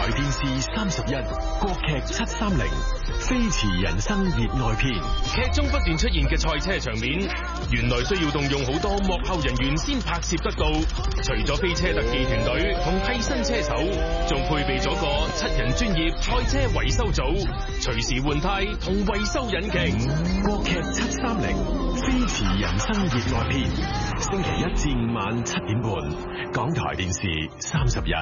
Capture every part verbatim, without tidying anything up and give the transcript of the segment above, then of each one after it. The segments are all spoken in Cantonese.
電視三十一，國劇七三零，飛馳人生熱愛篇。 劇中不斷出現嘅賽車場面，原來需要動用好多幕後人員先拍攝得到。除咗飛車特技團隊同替身車手，仲配備咗個七人專業賽車維修組，隨時換胎同維修引擎。 國劇七三零，飛馳人生熱愛篇，星期一至五晚七點半，港台電視三十一。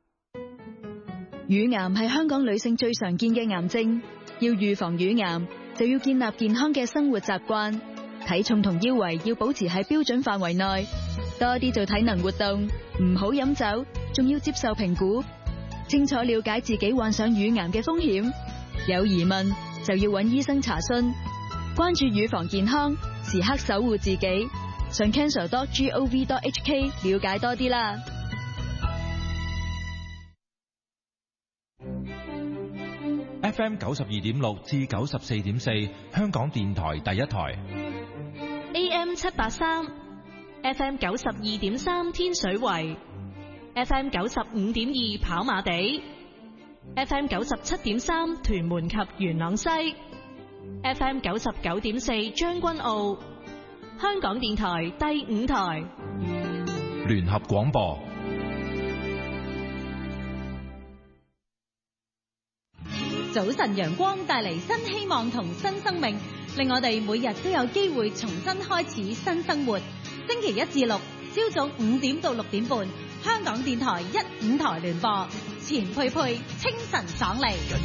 乳癌係香港女性最常見嘅癌症，要預防乳癌就要建立健康嘅生活習慣，體重同腰圍要保持喺標準範圍內，多啲做體能活動，唔好飲酒，仲要接受評估，清楚了解自己患上乳癌嘅風險，有疑問就要揾醫生查詢，關注乳房健康，時刻守護自己，上 cancer dot gov dot h k 了解多啲啦。 F M 九十二點六至九十四點四，香港電台第一台。 A M 七八三 ，F M 九十二點三天水圍 ，F M 九十五點二跑馬地 ，F M 九十七點三屯門及元朗西 ，F M 九十九點四將軍澳，香港電台第五台。 聯合廣播。 早晨陽光帶嚟新希望同新生命，令我哋每日都有機會重新開始新生活。星期一至六朝早五點到六點半，香港電台一五台聯播，錢佩佩清晨爽利。